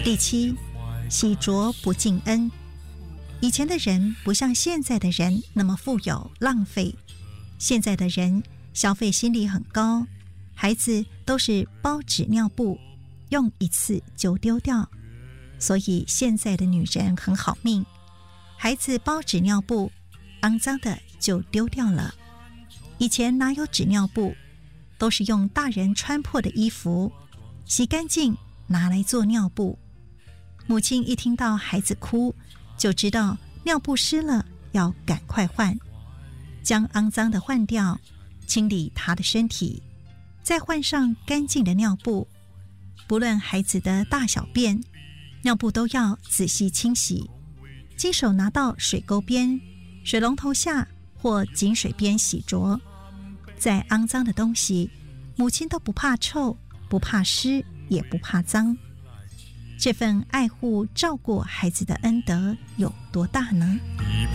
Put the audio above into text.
第七，洗濯不尽恩。以前的人不像现在的人那么富有浪费，现在的人消费心理很高，孩子都是包纸尿布，用一次就丢掉，所以现在的女人很好命，孩子包纸尿布，肮脏的就丢掉了。以前哪有纸尿布，都是用大人穿破的衣服洗干净拿来做尿布。母亲一听到孩子哭，就知道尿布湿了，要赶快换，将肮脏的换掉，清理他的身体，再换上干净的尿布。不论孩子的大小便，尿布都要仔细清洗，亲手拿到水沟边、水龙头下或井水边洗濯。再肮脏的东西，母亲都不怕臭，不怕湿，也不怕脏。这份爱护照顾孩子的恩德有多大呢？